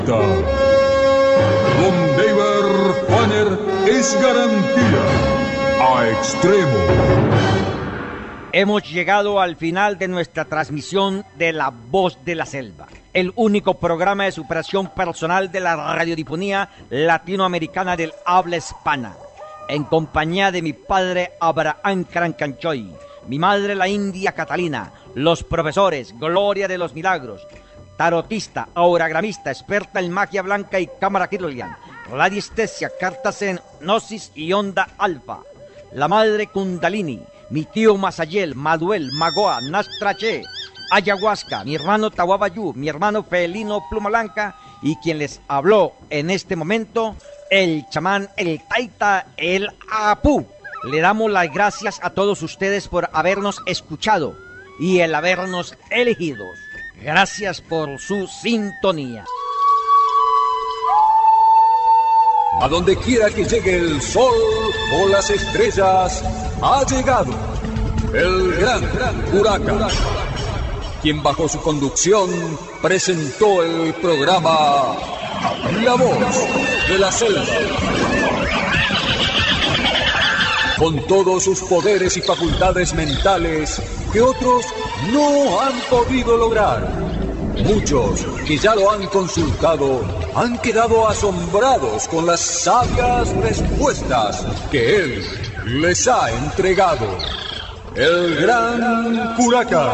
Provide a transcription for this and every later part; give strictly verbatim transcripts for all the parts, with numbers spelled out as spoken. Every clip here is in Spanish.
Don David Fanner es garantía a extremo. Hemos llegado al final de nuestra transmisión de La Voz de la Selva, el único programa de superación personal de la radiodifonía latinoamericana del habla hispana, en compañía de mi padre Abraham Carancanchoy, mi madre la India Catalina, los profesores Gloria de los Milagros, tarotista, auragramista, experta en magia blanca y cámara Kirlian, radiestesia, cartas en Gnosis y onda alfa, la madre Kundalini, mi tío Masayel, Maduel, Magoa, Nastrache, Ayahuasca, mi hermano Tahuabayú, mi hermano Felino Pluma Blanca y quien les habló en este momento, el chamán, el taita, el apú. Le damos las gracias a todos ustedes por habernos escuchado y el habernos elegido. Gracias por su sintonía. A donde quiera que llegue el sol o las estrellas, ha llegado el gran, gran Huracán, quien bajo su conducción presentó el programa La Voz de la Selva. Con todos sus poderes y facultades mentales que otros no han podido lograr. Muchos que ya lo han consultado han quedado asombrados con las sabias respuestas que él les ha entregado. El gran Huracán.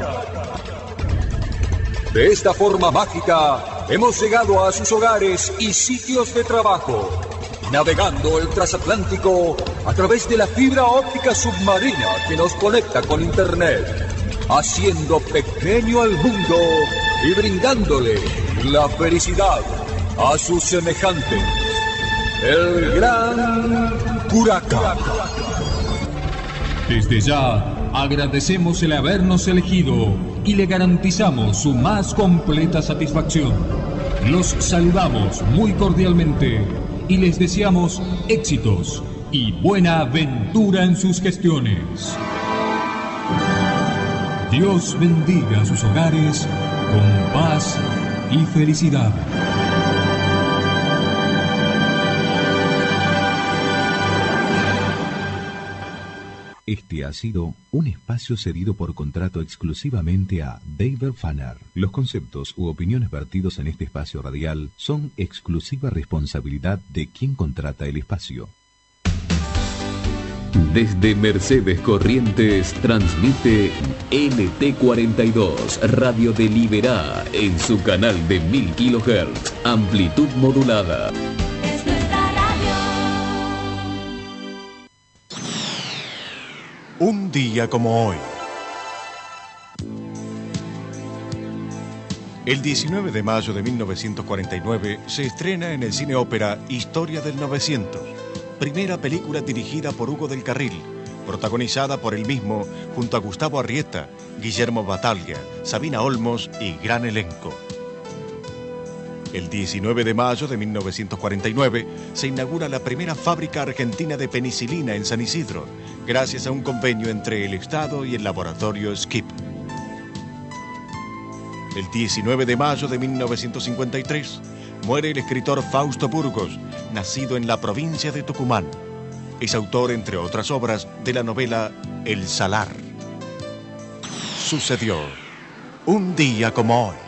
De esta forma mágica hemos llegado a sus hogares y sitios de trabajo, navegando el transatlántico a través de la fibra óptica submarina que nos conecta con internet, haciendo pequeño al mundo y brindándole la felicidad a sus semejantes. El gran Huracán. Desde ya agradecemos el habernos elegido y le garantizamos su más completa satisfacción. Los saludamos muy cordialmente y les deseamos éxitos y buena aventura en sus gestiones. Dios bendiga sus hogares con paz y felicidad. Este ha sido un espacio cedido por contrato exclusivamente a David Fanner. Los conceptos u opiniones vertidos en este espacio radial son exclusiva responsabilidad de quien contrata el espacio. Desde Mercedes Corrientes transmite N T cuarenta y dos Radio de Liberá en su canal de mil kilohertz, amplitud modulada. Un día como hoy. El diecinueve de mayo de mil novecientos cuarenta y nueve se estrena en el cine ópera Historia del novecientos, primera película dirigida por Hugo del Carril, protagonizada por él mismo junto a Gustavo Arrieta, Guillermo Battaglia, Sabina Olmos y gran elenco. El diecinueve de mayo de mil novecientos cuarenta y nueve se inaugura la primera fábrica argentina de penicilina en San Isidro, gracias a un convenio entre el Estado y el laboratorio Skip. El diecinueve de mayo de mil novecientos cincuenta y tres muere el escritor Fausto Burgos, nacido en la provincia de Tucumán. Es autor, entre otras obras, de la novela El Salar. Sucedió un día como hoy.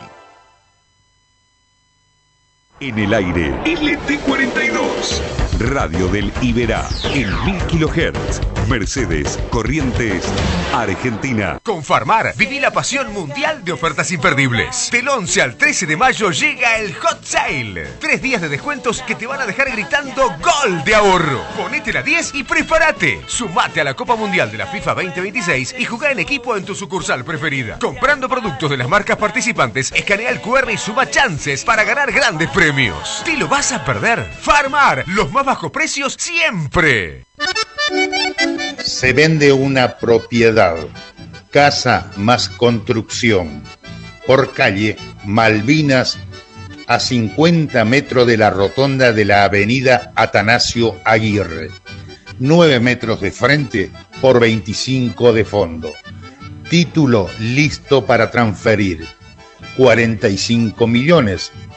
En el aire, L T cuarenta y dos, Radio del Iberá, en mil kilohertz, Mercedes, Corrientes, Argentina. Con Farmar, viví la pasión mundial de ofertas imperdibles. Del once al trece de mayo llega el Hot Sale. Tres días de descuentos que te van a dejar gritando ¡Gol de ahorro! Ponete la diez y prepárate. Sumate a la Copa Mundial de la FIFA veinte veintiséis y jugá en equipo en tu sucursal preferida. Comprando productos de las marcas participantes, escanea el Q R y suma chances para ganar grandes premios. ¿Te lo vas a perder? Farmar, los más bajos precios siempre. Se vende una propiedad, casa más construcción, por calle Malvinas, a cincuenta metros de la rotonda de la avenida Atanasio Aguirre, nueve metros de frente por veinticinco de fondo. Título listo para transferir, cuarenta y cinco millones.